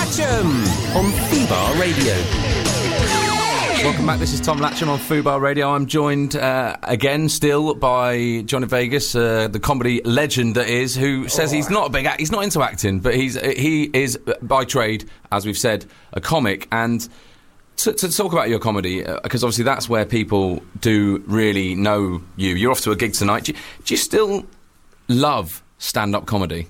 Latcham on Fubar Radio. Welcome back, this is Tom Latcham on Fubar Radio. I'm joined again still by Johnny Vegas, the comedy legend that is, who says he's not a big he's not into acting, but he is by trade, as we've said, a comic. And to talk about your comedy, because obviously that's where people do really know you. You're off to a gig tonight. Do you still love stand-up comedy?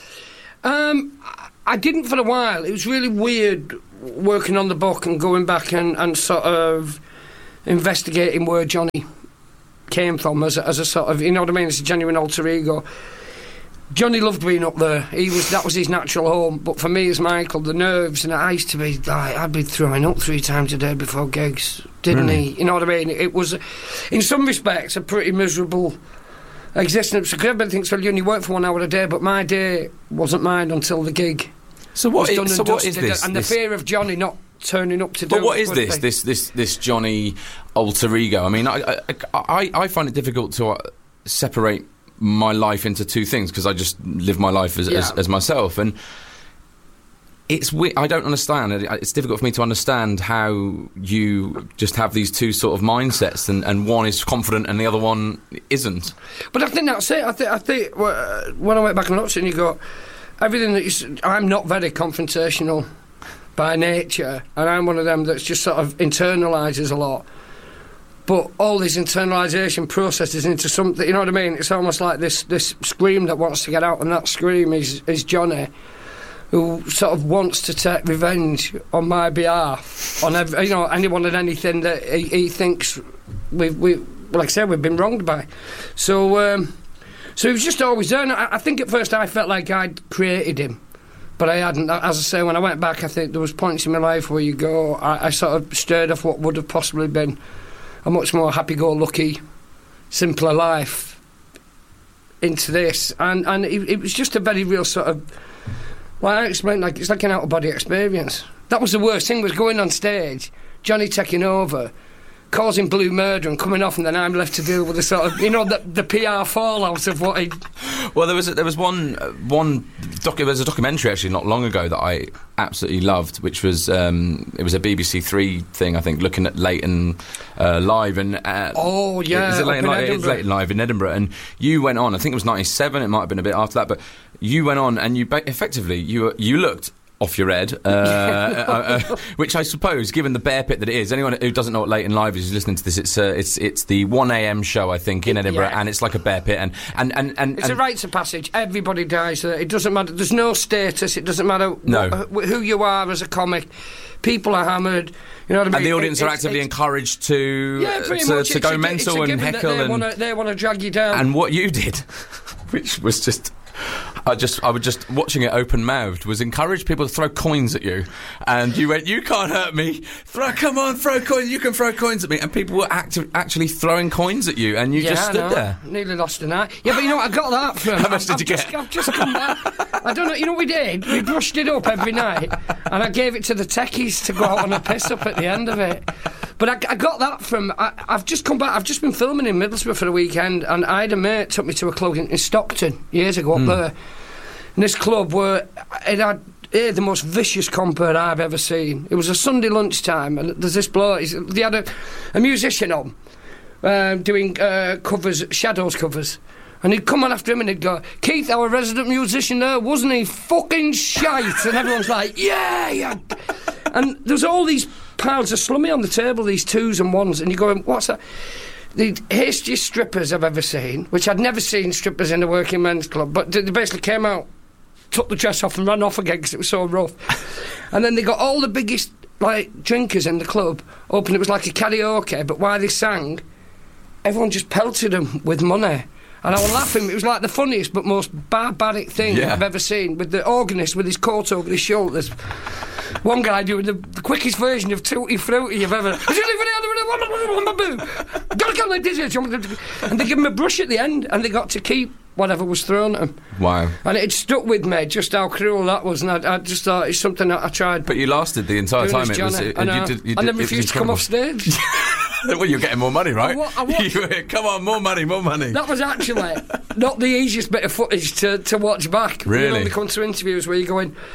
I didn't for a while. It was really weird working on the book and going back and sort of investigating where Johnny came from as a sort of, you know what I mean, it's a genuine alter ego. Johnny loved being up there. That was his natural home. But for me as Michael, the nerves, and I used to be like, I'd be throwing up 3 times a day before gigs, didn't he? You know what I mean? It was, in some respects, a pretty miserable existence. Because everybody thinks, well, you only work for 1 hour a day, but my day wasn't mine until the gig. So what is this? And the fear of Johnny not turning up to do it. But what is this Johnny alter ego? I mean, I find it difficult to separate my life into two things, because I just live my life as myself, and it's I don't understand. It's difficult for me to understand how you just have these two sort of mindsets, and one is confident and the other one isn't. But I think that's it. I think when I went back and looked at it, and you go, everything that I'm not very confrontational by nature, and I'm one of them that's just sort of internalises a lot. But all these internalisation processes into something, you know what I mean? It's almost like this scream that wants to get out, and that scream is Johnny, who sort of wants to take revenge on my behalf, on anyone and anything that he thinks like I said, we've been wronged by. So he was just always there. And I think at first I felt like I'd created him, but I hadn't. As I say, when I went back, I think there was points in my life where you go, I sort of strayed off what would have possibly been a much more happy-go-lucky, simpler life into this. And it was just a very real sort of, well, I explained, like, it's like an out-of-body experience. That was the worst thing, was going on stage, Johnny taking over, causing blue murder and coming off, and then I'm left to deal with the sort of, the PR fallout of what he... Well, there was a documentary actually not long ago that I absolutely loved, which was it was a BBC Three thing, I think, looking at Leighton live, and oh yeah, is it Leighton live? It's Leighton live in Edinburgh, and you went on. I think it was '97. It might have been a bit after that, but you went on and you effectively you looked off your head, which I suppose, given the bear pit that it is, anyone who doesn't know what Leighton Live is who's listening to this, it's the 1 a.m. show, I think, in Edinburgh, and it's like a bear pit, and it's a rites of passage. Everybody dies there. It doesn't matter. There's no status. It doesn't matter who you are as a comic. People are hammered. You know what I mean? And the audience are actively encouraged to go mental and heckle, they want to drag you down. And what you did, which was just... I was just watching it open-mouthed, was encourage people to throw coins at you, and you went, you can't hurt me, come on, throw coins, you can throw coins at me, and people were actually throwing coins at you, and you just stood there. Nearly lost an eye. Yeah, but you know what, I got that from... How much did you get? I've just come back. I don't know, you know what we did? We brushed it up every night, and I gave it to the techies to go out on a piss-up at the end of it. But I got that from... I've just come back, I've just been filming in Middlesbrough for a weekend, and I had a mate took me to a club in Stockton years ago up there. And this club it had the most vicious compere I've ever seen. It was a Sunday lunchtime, and there's this bloke, they had a musician on doing covers, Shadows covers. And he'd come on after him and he'd go, Keith, our resident musician there, wasn't he fucking shite? And everyone's like, yeah. And there's all these piles of slummy on the table, these 2s and 1s, and you're going, what's that? The hastiest strippers I've ever seen, which I'd never seen strippers in a working men's club, but they basically came out, took the dress off and ran off again because it was so rough. And then they got all the biggest drinkers in the club up, and it was like a karaoke, but while they sang, everyone just pelted them with money. And I was laughing. It was like the funniest but most barbaric thing I've ever seen, with the organist with his coat over his shoulders. One guy doing the quickest version of Tutti Frutti you've ever... And they give him a brush at the end, and they got to keep whatever was thrown at him. Wow. And it stuck with me, just how cruel that was, and I just thought it's something that I tried. But you lasted the entire time. And then refused to come off stage. Well, you're getting more money, right? Come on, more money. That was actually not the easiest bit of footage to watch back. Really? You know, they come to interviews where you're going...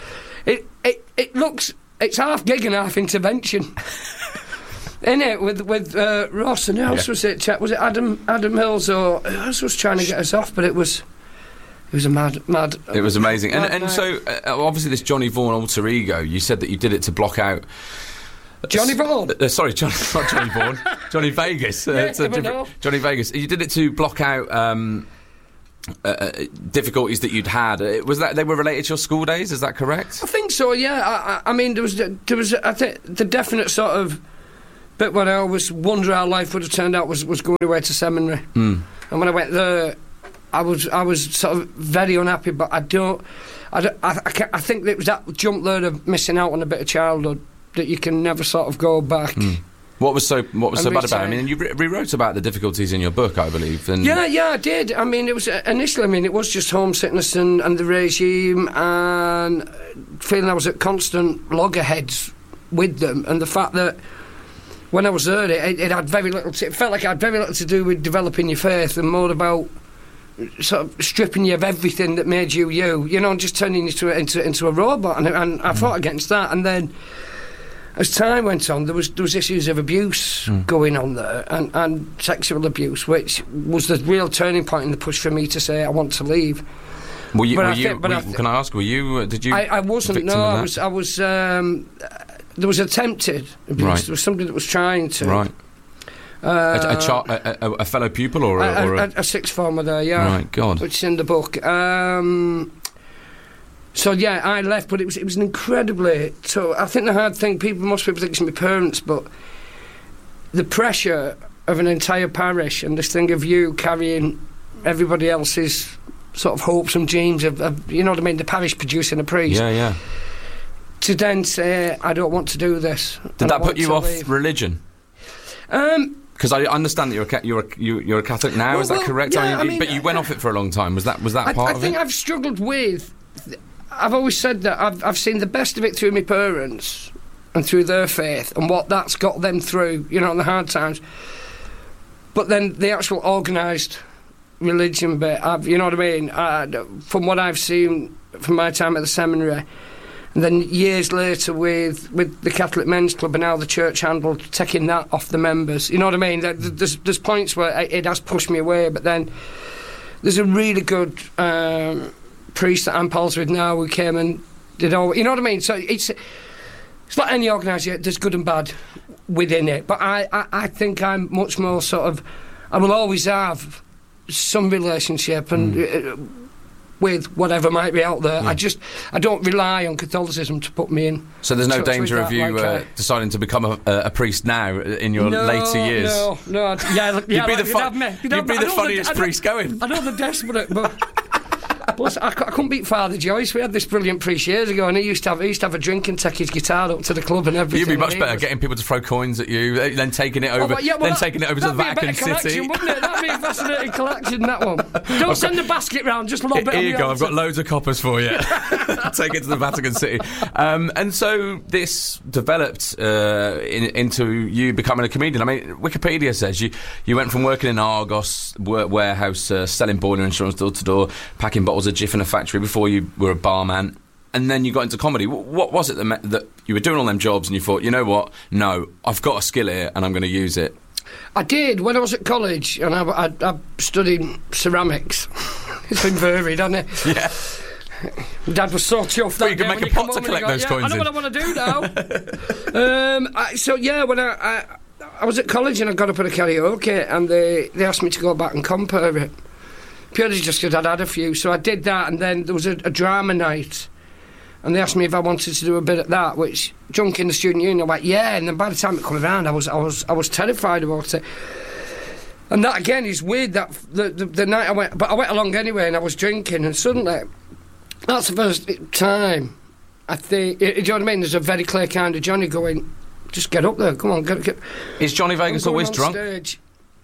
It looks... It's half gig and half intervention. In it with Ross and who else was it? Was it Adam Hills or who else was trying to get us off? But it was a mad. It was amazing. And night. So obviously this Johnny Vaughan alter ego. You said that you did it to block out Johnny Vaughan. Sorry, not Johnny Vaughan. Johnny Vegas. Johnny Vegas. You did it to block out difficulties that you'd had. Was that they were related to your school days? Is that correct? I think so. Yeah. I mean, there was I think the definite sort of bit when I always wonder how life would have turned out was going away to seminary. And when I went there, I was sort of very unhappy. But I think it was that jump there of missing out on a bit of childhood that you can never sort of go back. What was so bad about it? I mean, you rewrote about the difficulties in your book, I believe. And yeah, I did. I mean, it was initially. I mean, it was just homesickness and the regime and feeling I was at constant loggerheads with them, and the fact that when I was there, it had very little. It felt like it had very little to do with developing your faith, and more about sort of stripping you of everything that made you, you know, and just turning you into a robot. And I fought against that, and then, as time went on, there was issues of abuse going on there, and sexual abuse, which was the real turning point in the push for me to say I want to leave. Can I ask? Were you? Did you? I wasn't. No, I was. There was attempted abuse. Right. There was somebody that was trying to. Right. A fellow pupil or a sixth former there. Yeah. Right. God. Which is in the book. So yeah, I left, but it was an incredibly. So I think the hard thing, most people think it's my parents, but the pressure of an entire parish and this thing of you carrying everybody else's sort of hopes and dreams of you know what I mean, the parish producing a priest. Yeah. To then say I don't want to do this. Did that put you off religion? Because I understand that you're a Catholic now. Is that correct? Yeah, but you went off it for a long time. Was that part of it? I think I've struggled with. I've always said that I've seen the best of it through my parents and through their faith and what that's got them through, you know, in the hard times. But then the actual organised religion bit, you know what I mean? From what I've seen from my time at the seminary, and then years later with the Catholic Men's Club and how the church handled taking that off the members, you know what I mean? There's points where it has pushed me away, but then there's a really good priest that I'm pals with now who came and did all, you know what I mean? So it's like any organisation, there's good and bad within it, but I think I'm much more sort of, I will always have some relationship and with whatever might be out there. I don't rely on Catholicism to put me in. So there's no danger of you deciding to become a priest now in your later years? No. You'd be the funniest priest going. I know they're desperate, but plus I couldn't beat Father Joyce. We had this brilliant priest years ago, and he used to have a drink and take his guitar up to the club and everything. You'd be much better getting people to throw coins at you, then taking it over, taking it over to the Vatican City. Wouldn't it? That'd be a fascinating collection, that one. Don't send the basket round, just lob it. Here you go. I've got loads of coppers for you. Take it to the Vatican City. And so this developed into you becoming a comedian. I mean, Wikipedia says you went from working in an Argos warehouse, selling boiler insurance door to door, packing bottles of Jif in a factory before you were a barman, and then you got into comedy. What was it that you were doing all them jobs and you thought, you know what, no, I've got a skill here and I'm going to use it? I did when I was at college, and I studied ceramics. It's been varied, hasn't it? Yeah. Dad was so chuffed that you can make a pot to collect those coins. I know what I want to do now. So yeah, when I was at college and I got up at a karaoke, and they asked me to go back and compare it. Purely just because I'd had a few, so I did that, and then there was a drama night, and they asked me if I wanted to do a bit at that, which junk in the student union. I went, yeah, and then by the time it came around, I was terrified about it. And that again is weird. That the night I went, but I went along anyway, and I was drinking, and suddenly, that's the first time I think. Do you know what I mean? There's a very clear kind of Johnny going, just get up there, come on, get. Is Johnny Vegas always drunk? Stage.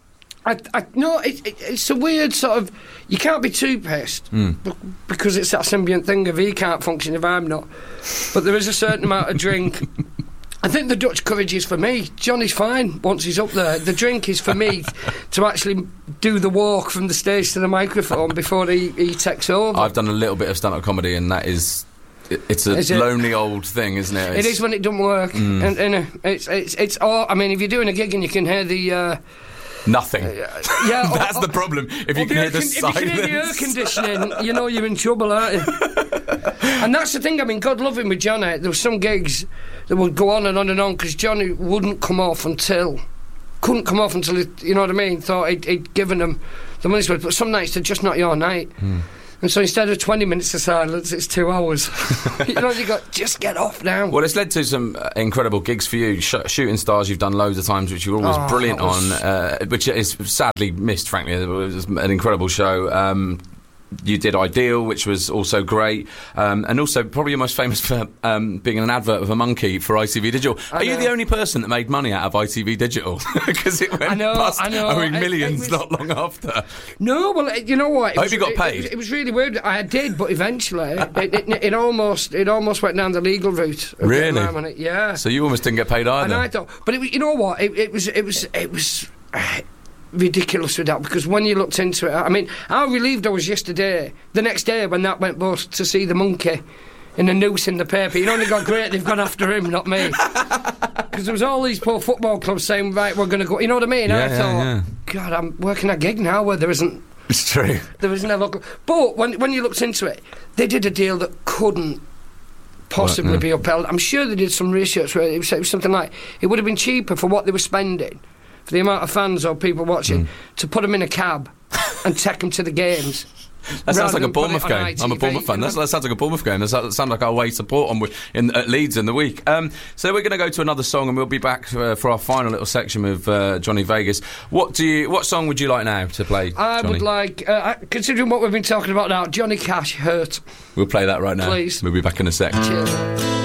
No, it's a weird sort of. You can't be too pissed because it's that symbiont thing of he can't function if I'm not. But there is a certain amount of drink. I think the Dutch courage is for me. Johnny's fine once he's up there. The drink is for me to actually do the walk from the stage to the microphone before he takes over. I've done a little bit of stand-up comedy, and that is It's a lonely old thing, isn't it? It is when it doesn't work. And it's all. I mean, if you're doing a gig and you can hear the. Nothing. Yeah, that's the problem. If you can hear the silence. If you can hear the air conditioning, you know you're in trouble, aren't you? And that's the thing. I mean, God love him with Johnny. There were some gigs that would go on and on and on because Johnny couldn't come off until he, you know what I mean, thought he'd given them the money's worth. But some nights they're just not your night. And so instead of 20 minutes of silence, it's 2 hours. You know, you got, just get off now. Well, it's led to some incredible gigs for you. Shooting Stars you've done loads of times, which you're always brilliant on, which is sadly missed, frankly. It was an incredible show. You did Ideal, which was also great, and also probably you're most famous for being in an advert with a monkey for ITV Digital. Are you the only person that made money out of ITV Digital? Because it went past owing millions not long after. No, well, you know what? I hope you got paid. It was really weird. I did, but eventually it almost went down the legal route. Really? Money. Yeah. So you almost didn't get paid either. And I thought, but you know what? It was ridiculous with that, because when you looked into it, I mean, how relieved I was the next day when that went bust, to see the monkey in a noose in the paper. You only got great they've gone after him, not me. Because there was all these poor football clubs saying, right, we're going to go, you know what I mean? I thought, God, I'm working a gig now where there isn't. It's true. There isn't a local. But when you looked into it, they did a deal that couldn't possibly be upheld. I'm sure they did some research where it was something like, it would have been cheaper for what they were spending, for the amount of fans or people watching, to put them in a cab and take them to the games. That sounds like a Bournemouth game. I'm a Bournemouth fan. That sounds like a Bournemouth game. That sounds like our way support at Leeds in the week. So we're going to go to another song, and we'll be back for our final little section with Johnny Vegas. What song would you like now to play, I Johnny? would like, considering what we've been talking about now, Johnny Cash, Hurt. We'll play that right now. Please. We'll be back in a sec. Cheers.